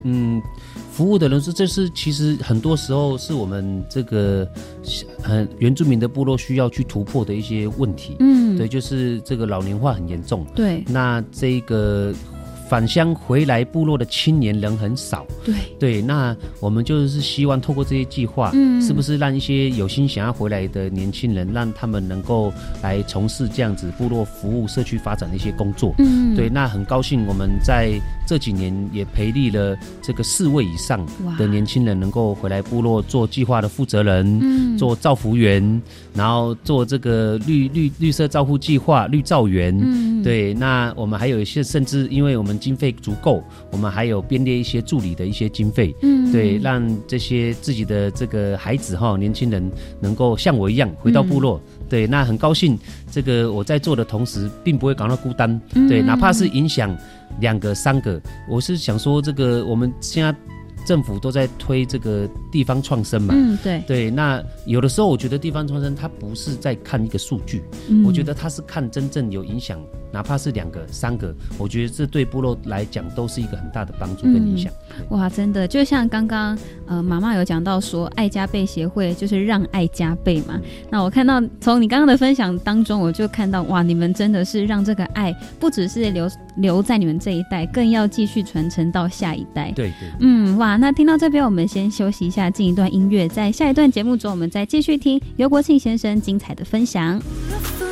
服务的人数，这是其实很多时候是我们这个原住民的部落需要去突破的一些问题。对，就是这个老年化很严重。 对， 那这个返乡回来部落的青年人很少。对，那我们就是希望透过这些计划，是不是让一些有心想要回来的年轻人，让他们能够来从事这样子部落服务、社区发展的一些工作。对，那很高兴我们在这几年也培力了这个4位以上的年轻人，能够回来部落做计划的负责人，做照服员，然后做这个绿色照护计划、绿照员。对，那我们还有一些，甚至因为我们经费足够，我们还有编列一些助理的一些经费。对，让这些自己的这个孩子年轻人能够像我一样回到部落。对，那很高兴，这个我在做的同时，并不会感到孤单。对，哪怕是影响2个、3个，我是想说，这个我们现在政府都在推这个地方创生嘛。对，那有的时候我觉得地方创生它不是在看一个数据，我觉得它是看真正有影响，哪怕是2个、3个，我觉得这对部落来讲都是一个很大的帮助跟影响。 哇，真的就像刚刚妈妈有讲到说，爱加倍协会就是让爱加倍嘛。那我看到从你刚刚的分享当中，我就看到哇，你们真的是让这个爱不只是留在你们这一代，更要继续传承到下一代。 对， 哇，那听到这边我们先休息一下，进一段音乐，在下一段节目中我们再继续听尤国庆先生精彩的分享。